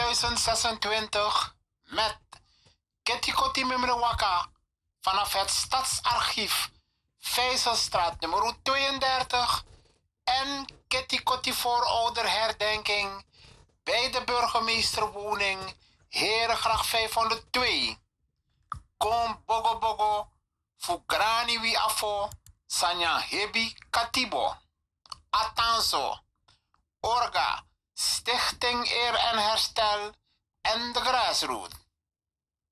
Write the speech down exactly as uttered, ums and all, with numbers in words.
tweeduizend zesentwintig met Ketikoti Memrewaka vanaf het Stadsarchief Vijzelstraat nummer tweeëndertig en Ketikoti voorouderherdenking bij de burgemeesterwoning Herengracht vijfhonderdtwee. Kom bogo bogo fugrani wi afo sanya hebi katibo. Atanso, Orga, Stichting Eer en Herstel en de Grassroot.